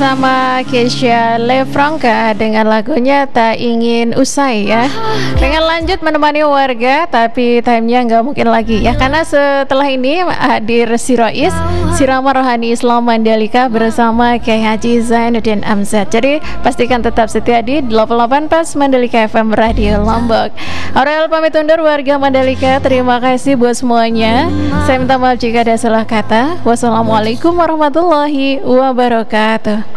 Sama Keisha Lefranca dengan lagunya Tak Ingin Usai ya. Pengen lanjut menemani warga tapi timenya nggak mungkin lagi ya, karena setelah ini hadir si Rois Sirama Rohani Islam Mandalika bersama Kiai Haji Zainuddin Amzad. Jadi pastikan tetap setia di 88 Pas Mandalika FM Radio Lombok. Aurel pamit undur warga Mandalika. Terima kasih buat semuanya. Saya minta maaf jika ada salah kata. Wassalamualaikum warahmatullahi wabarakatuh.